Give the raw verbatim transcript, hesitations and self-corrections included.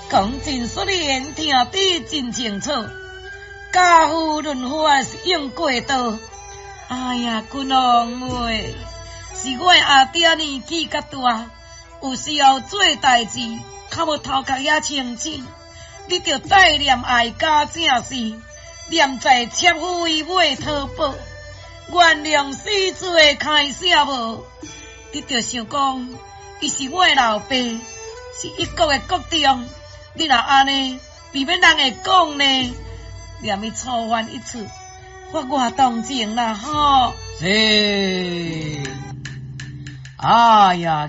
讲真说言，听得真清楚。家父论法是用过道。哎呀，君王喂，是我阿爹年纪较大，有时候做代志，较无头壳也清醒。你着带念爱家正事，念在切腹以尾讨报，原谅死罪开写无？你着想讲，伊是我的老爸，是一国的国中。你若安尼，避免人会讲呢。念伊触犯一次，我外同情啦，吼。 是，哎呀。